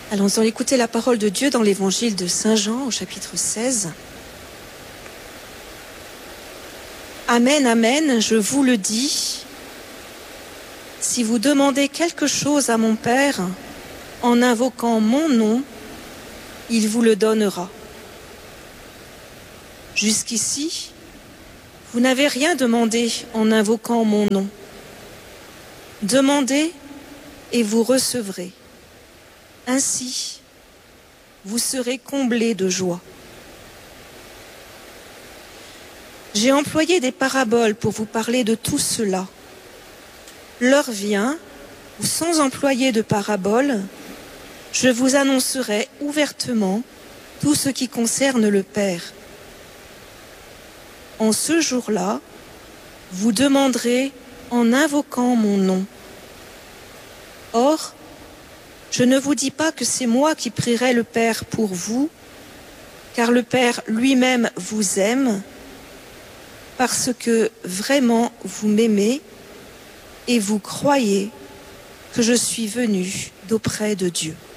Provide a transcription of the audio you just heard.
Allons écouter la parole de Dieu dans l'évangile de Saint Jean au chapitre 16. Amen, amen, je vous le dis, si vous demandez quelque chose à mon Père en invoquant mon nom, il vous le donnera. Jusqu'ici, vous n'avez rien demandé en invoquant mon nom. Demandez et vous recevrez. Ainsi, vous serez comblés de joie. J'ai employé des paraboles pour vous parler de tout cela. L'heure vient où, sans employer de paraboles, je vous annoncerai ouvertement tout ce qui concerne le Père. En ce jour-là, vous demanderez en invoquant mon nom. Or, je ne vous dis pas que c'est moi qui prierai le Père pour vous, car le Père lui-même vous aime, parce que vraiment vous m'aimez et vous croyez que je suis venu d'auprès de Dieu.